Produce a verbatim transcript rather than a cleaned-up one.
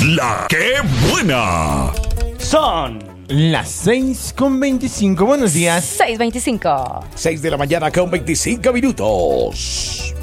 La que buena. Son las seis con veinticinco. Buenos días. seis veinticinco. seis de la mañana con veinticinco minutos.